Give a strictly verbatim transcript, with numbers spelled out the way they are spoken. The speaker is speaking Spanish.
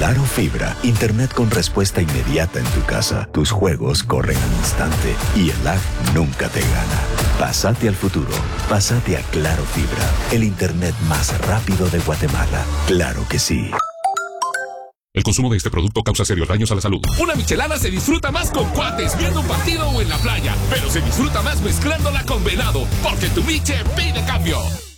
Claro Fibra, internet con respuesta inmediata en tu casa. Tus juegos corren al instante y el lag nunca te gana. Pásate al futuro. Pásate a Claro Fibra, el internet más rápido de Guatemala. Claro que sí. El consumo de este producto causa serios daños a la salud. Una michelada se disfruta más con cuates, viendo un partido o en la playa, pero se disfruta más mezclándola con venado, porque tu miche pide cambio.